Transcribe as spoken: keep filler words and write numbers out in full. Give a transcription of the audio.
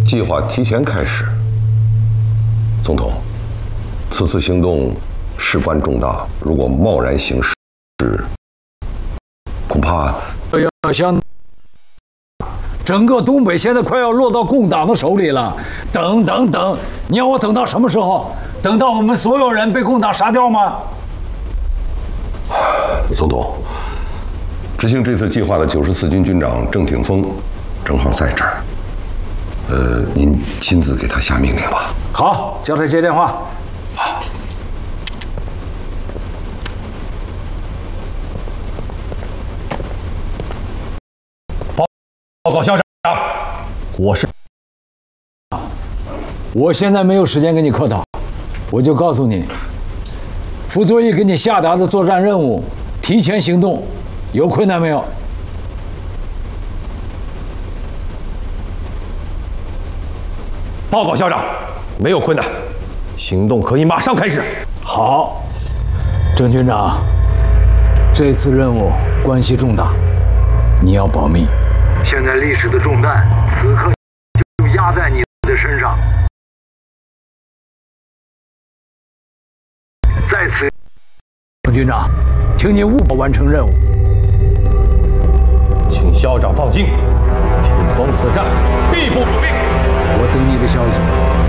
计划提前开始。总统，此次行动事关重大，如果贸然行事，恐怕要相。整个东北现在快要落到共党的手里了。等等等，你要我等到什么时候？等到我们所有人被共党杀掉吗？ 总统，执行这次计划的九十四军军长郑挺峰正好在这儿。呃，您亲自给他下命令吧。 好，叫他接电话。 好。 报报告校长，我是。 我现在没有时间跟你客套，我就告诉你，傅作义给你下达的作战任务，提前行动，有困难没有？ 报告校长，没有困难，行动可以马上开始。 好，郑军长，这次任务关系重大，你要保密。现在历史的重担，此刻就压在你的身上。在此，郑军长，请你务必完成任务。 请校长放心，挺锋此战必不可命。 我等你的消息。